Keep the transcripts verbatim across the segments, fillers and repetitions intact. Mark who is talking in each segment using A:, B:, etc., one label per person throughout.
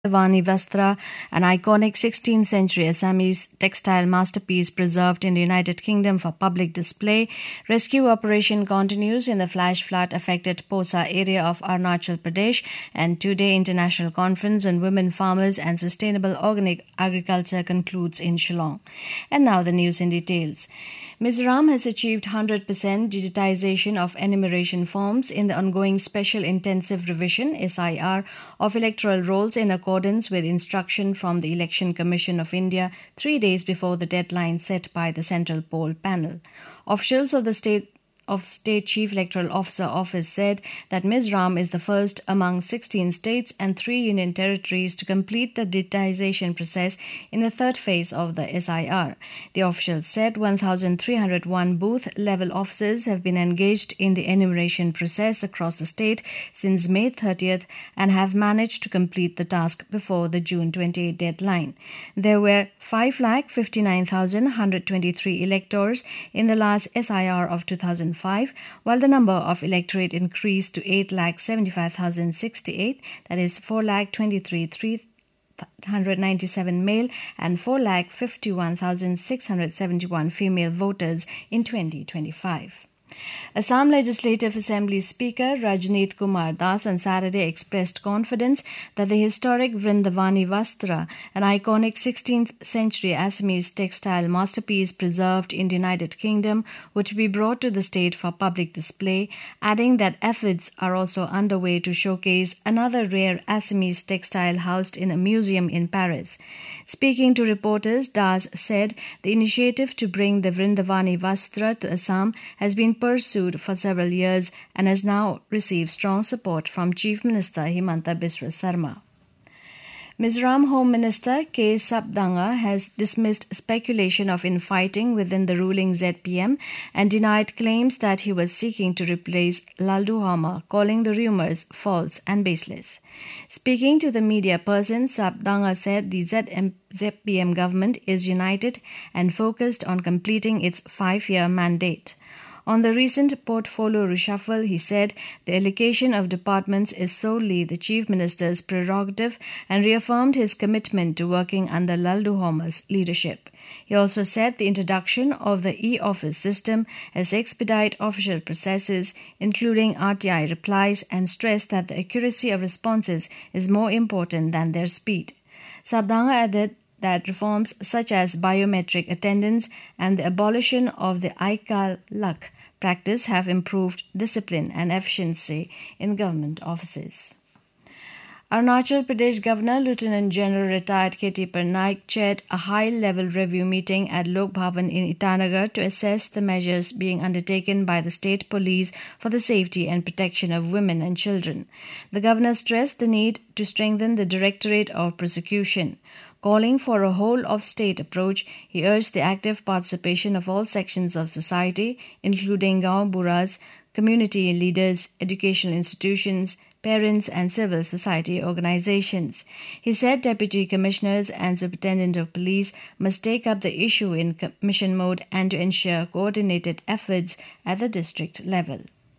A: Vani Vastra, an iconic sixteenth century Assamese textile masterpiece preserved in the United Kingdom for public display. Rescue operation continues in the flash flood affected Posa area of Arunachal Pradesh, and two-day international conference on women farmers and sustainable organic agriculture concludes in Shillong. And now the news in details. Mizoram has achieved one hundred percent digitization of enumeration forms in the ongoing Special Intensive Revision S I R of electoral rolls in accordance with instruction from the Election Commission of India three days before the deadline set by the Central Poll Panel. Officials of the state of State Chief Electoral Officer Office said that Mizoram is the first among sixteen states and three union territories to complete the digitization process in the third phase of the S I R. The officials said one thousand three hundred one booth-level officers have been engaged in the enumeration process across the state since May thirtieth and have managed to complete the task before the June twenty-eighth deadline. There were five lakh fifty-nine thousand one hundred twenty-three electors in the last S I R of two thousand five, while the number of electorate increased to eight lakh seventy-five thousand sixty-eight, that is four lakh twenty-three thousand three hundred ninety-seven male and four lakh fifty-one thousand six hundred seventy-one female voters in twenty twenty-five. Assam Legislative Assembly Speaker Rajneet Kumar Das on Saturday expressed confidence that the historic Vrindavani Vastra, an iconic sixteenth century Assamese textile masterpiece preserved in the United Kingdom, would be brought to the state for public display, adding that efforts are also underway to showcase another rare Assamese textile housed in a museum in Paris. Speaking to reporters, Das said the initiative to bring the Vrindavani Vastra to Assam has been pursued for several years and has now received strong support from Chief Minister Himanta Biswa Sarma. Mizoram Home Minister K. Sabdanga has dismissed speculation of infighting within the ruling Z P M and denied claims that he was seeking to replace Laldu Hama, calling the rumours false and baseless. Speaking to the media person, Sabdanga said the Z P M government is united and focused on completing its five-year mandate. On the recent portfolio reshuffle, he said the allocation of departments is solely the Chief Minister's prerogative and reaffirmed his commitment to working under Laldu Hama's leadership. He also said the introduction of the e-office system has expedite official processes, including R T I replies, and stressed that the accuracy of responses is more important than their speed. Sabdanga added that reforms such as biometric attendance and the abolition of the Aikalak practice have improved discipline and efficiency in government offices. Arunachal Pradesh Governor Lieutenant General retired K T Parnaik chaired a high-level review meeting at Lok Bhavan in Itanagar to assess the measures being undertaken by the state police for the safety and protection of women and children. The governor stressed the need to strengthen the Directorate of Prosecution. Calling for a whole-of-state approach, he urged the active participation of all sections of society, including Gaon Buras, community leaders, educational institutions, parents and civil society organizations. He said deputy commissioners and superintendent of police must take up the issue in mission mode and to ensure coordinated efforts at the district level.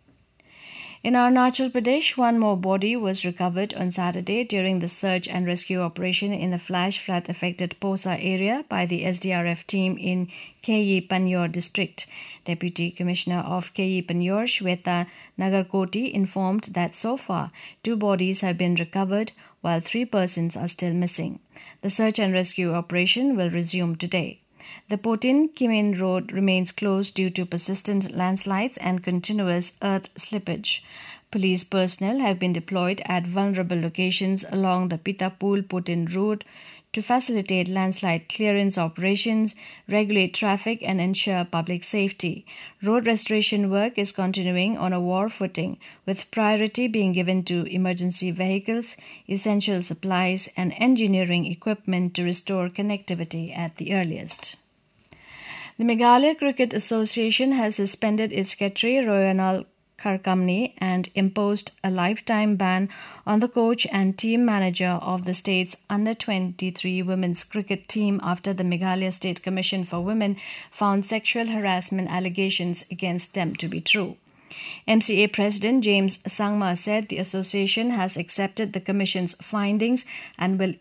A: In Arunachal Pradesh, one more body was recovered on Saturday during the search and rescue operation in the flash flood affected Posa area by the S D R F team in K E Panyor district. Deputy Commissioner of K E Panyor, Shweta Nagarkoti, informed that so far two bodies have been recovered while three persons are still missing. The search and rescue operation will resume today. The Potin-Kimin road remains closed due to persistent landslides and continuous earth slippage. Police personnel have been deployed at vulnerable locations along the Pitapul-Potin route to facilitate landslide clearance operations, regulate traffic and ensure public safety. Road restoration work is continuing on a war footing, with priority being given to emergency vehicles, essential supplies and engineering equipment to restore connectivity at the earliest. The Meghalaya Cricket Association has suspended its secretary Royanal Karkamni and imposed a lifetime ban on the coach and team manager of the state's under twenty-three women's cricket team after the Meghalaya State Commission for Women found sexual harassment allegations against them to be true. M C A President James Sangma said the association has accepted the Commission's findings and will